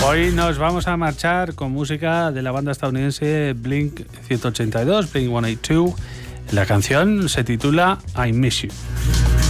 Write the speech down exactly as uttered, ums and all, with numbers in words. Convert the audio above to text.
Hoy nos vamos a marchar con música de la banda estadounidense Blink ciento ochenta y dos, Blink ciento ochenta y dos. La canción se titula I Miss You.